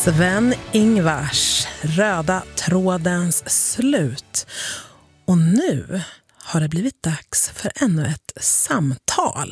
Sven-Ingvars, Röda trådens slut. Och nu har det blivit dags för ännu ett samtal.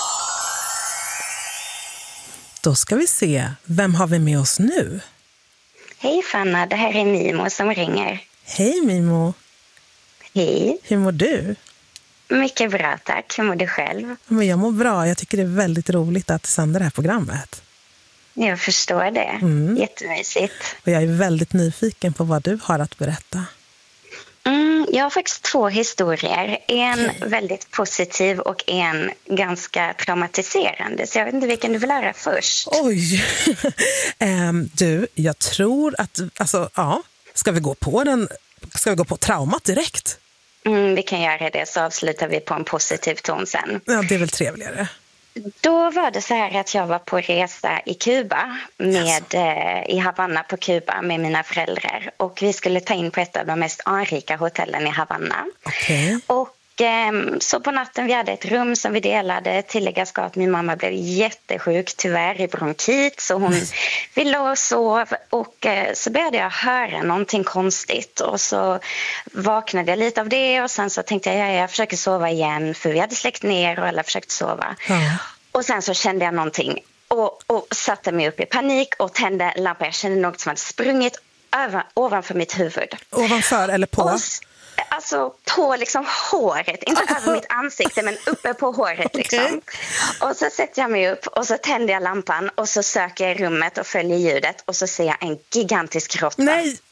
Då ska vi se, vem har vi med oss nu? Hej Fanna, det här är Mimo som ringer. Hej Mimo. Hej. Hur mår du? Mycket bra, tack. Hur mår du själv? Men jag mår bra, jag tycker det är väldigt roligt att sända det här programmet. Jag förstår det. Jättemysigt. Och jag är väldigt nyfiken på vad du har att berätta. Jag har faktiskt 2 historier. En väldigt positiv och en ganska traumatiserande. Så jag vet inte vilken du vill höra först. Oj! Du, jag tror att... Alltså, ja. Ska vi gå på traumat direkt? Vi kan göra det, så avslutar vi på en positiv ton sen. Ja, det är väl trevligare. Då var det så här att jag var på resa i Kuba i Havanna på Kuba med mina föräldrar. Och vi skulle ta in på ett av de mest anrika hotellen i Havanna. Okay. Och så på natten, vi hade ett rum som vi delade. Tilläggas ska att min mamma blev jättesjuk, tyvärr i bronkit. Så hon ville och sov. Och så började jag höra någonting konstigt. Och så vaknade jag lite av det. Och sen så tänkte jag försöker sova igen. För vi hade släckt ner och alla försökte sova. Och sen så kände jag någonting. Och satte mig upp i panik och tände lampan. Jag kände något som hade sprungit ovanför mitt huvud. Ovanför eller på? Alltså på liksom håret, inte över mitt ansikte men uppe på håret liksom. Och så sätter jag mig upp och så tänder jag lampan och så söker jag rummet och följer ljudet och så ser jag en gigantisk råtta. Nej!